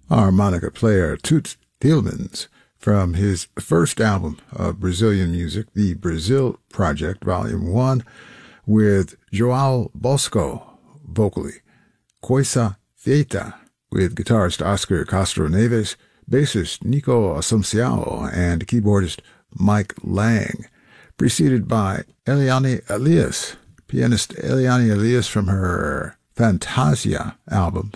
harmonica player Toots Thielemans from his first album of Brazilian music, the Brazil Project, Volume 1, with João Bosco vocally, Coisa Feita, with guitarist Oscar Castro Neves, bassist Nico Assunciao, and keyboardist Mike Lang, preceded by Eliane Elias, pianist Eliane Elias from her Fantasia album,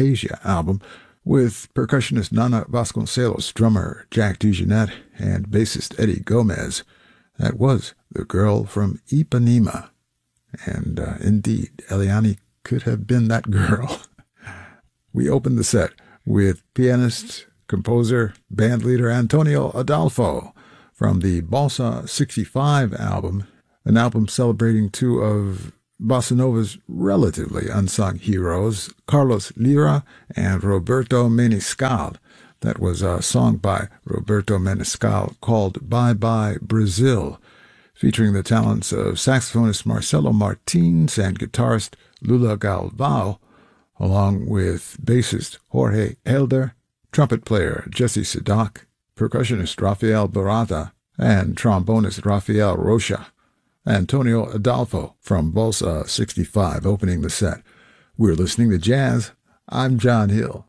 with percussionist Nana Vasconcelos, drummer Jack DeJohnette, and bassist Eddie Gomez. That was The Girl from Ipanema. And indeed, Eliane could have been that girl. We opened the set with pianist, composer, bandleader Antonio Adolfo from the Balsa 65 album, an album celebrating two of bossa nova's relatively unsung heroes, Carlos Lyra and Roberto Menescal. That was a song by Roberto Menescal called Bye Bye Brazil, featuring the talents of saxophonist Marcelo Martins and guitarist Lula Galvao, along with bassist Jorge Helder, trumpet player Jesse Sadak, percussionist Rafael Barata, and trombonist Rafael Rocha. Antonio Adolfo from Balsa 65 opening the set. We're listening to jazz. I'm John Hill.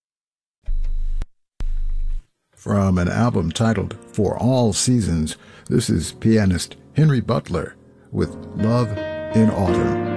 From an album titled For All Seasons, this is pianist Henry Butler with Love in Autumn.